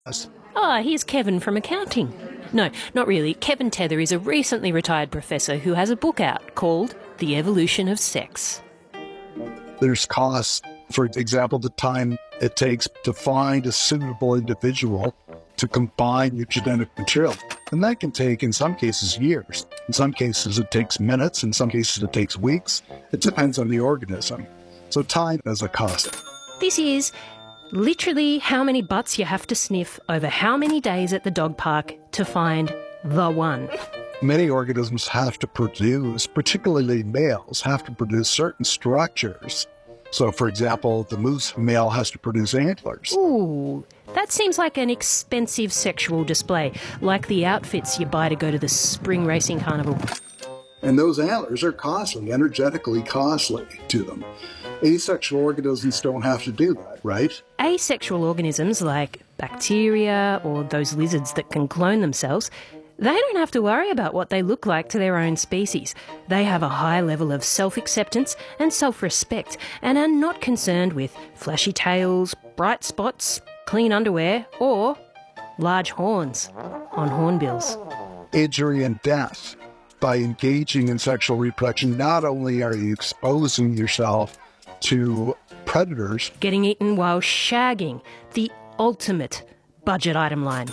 Ah, here's Kevin from accounting. No, not really. Kevin Tether is a recently retired professor who has a book out called The Evolution of Sex. There's costs, for example, the time it takes to find a suitable individual to combine your genetic material. And that can take, in some cases, years. In some cases, it takes minutes. In some cases, it takes weeks. It depends on the organism. So time is a cost. This is literally how many butts you have to sniff over how many days at the dog park to find the one. Many organisms have to produce, particularly males, have to produce certain structures. So, for example, the moose male has to produce antlers. Ooh, that seems like an expensive sexual display, like the outfits you buy to go to the spring racing carnival. And those antlers are costly, energetically costly to them. Asexual organisms don't have to do that, right? Asexual organisms like bacteria or those lizards that can clone themselves, they don't have to worry about what they look like to their own species. They have a high level of self-acceptance and self-respect and are not concerned with flashy tails, bright spots, clean underwear or large horns on hornbills. Injury and death. By engaging in sexual reproduction, not only are you exposing yourself to predators, getting eaten while shagging, the ultimate budget item line.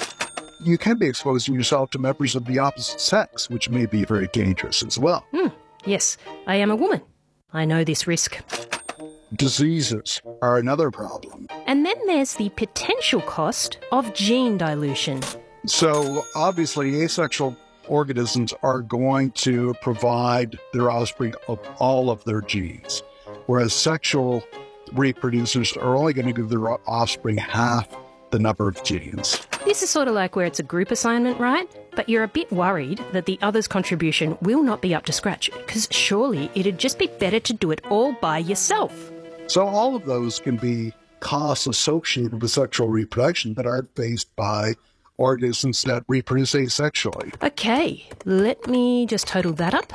You can be exposing yourself to members of the opposite sex, which may be very dangerous as well. Yes, I am a woman. I know this risk. Diseases are another problem. And then there's the potential cost of gene dilution. So obviously asexual organisms are going to provide their offspring of all of their genes, whereas sexual reproducers are only going to give their offspring half the number of genes. This is sort of like where it's a group assignment, right? But you're a bit worried that the other's contribution will not be up to scratch, because surely it'd just be better to do it all by yourself. So all of those can be costs associated with sexual reproduction that aren't faced by organisms that reproduce asexually. Okay, let me just total that up.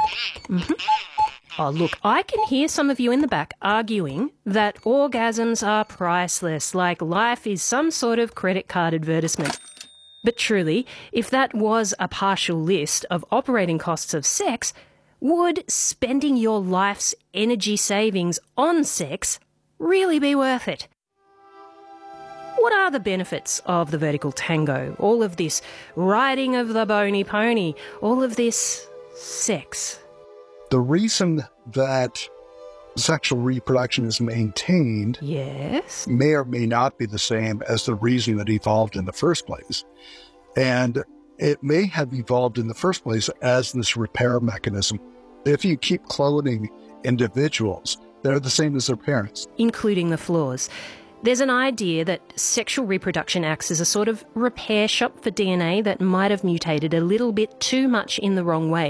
Oh, look, I can hear some of you in the back arguing that orgasms are priceless, like life is some sort of credit card advertisement. But truly, if that was a partial list of operating costs of sex, would spending your life's energy savings on sex really be worth it? What are the benefits of the vertical tango? All of this riding of the bony pony, all of this sex. The reason that sexual reproduction is maintained yes, may or may not be the same as the reason that evolved in the first place. And it may have evolved in the first place as this repair mechanism. If you keep cloning individuals, they're the same as their parents, including the flaws. There's an idea that sexual reproduction acts as a sort of repair shop for DNA that might have mutated a little bit too much in the wrong way.